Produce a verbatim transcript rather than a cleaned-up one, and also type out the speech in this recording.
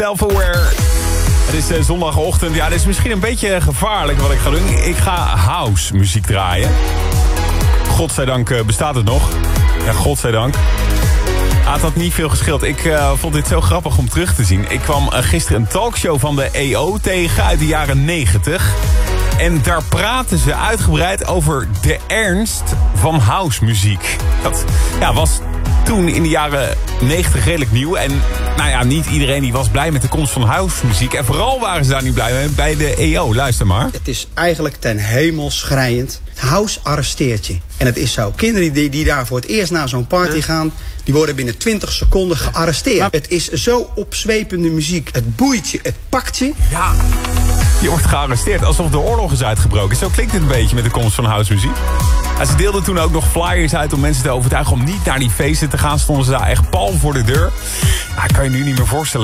Self-aware. Het is uh, zondagochtend. Ja, dit is misschien een beetje gevaarlijk wat ik ga doen. Ik ga house muziek draaien. Godzijdank uh, bestaat het nog. Ja, godzijdank. Ah, het had niet veel gescheeld. Ik uh, vond dit zo grappig om terug te zien. Ik kwam uh, gisteren een talkshow van de E O tegen uit de jaren negentig. En daar praten ze uitgebreid over de ernst van housemuziek. Dat ja, was toen in de jaren negentig redelijk nieuw. En nou ja, niet iedereen die was blij met de komst van housemuziek. En vooral waren ze daar niet blij mee bij de E O. Luister maar. Het is eigenlijk ten hemel schrijend. House arresteert je. En het is zo. Kinderen die, die daar voor het eerst naar zo'n party gaan, die worden binnen twintig seconden gearresteerd. Het is zo opzwepende muziek. Het boeit je, het pakt je. Ja, je wordt gearresteerd alsof de oorlog is uitgebroken. Zo klinkt het een beetje met de komst van housemuziek. En ze deelden toen ook nog flyers uit om mensen te overtuigen om niet naar die feesten te gaan. Stonden ze daar echt pal voor de deur. Nou, kan je nu niet meer voorstellen.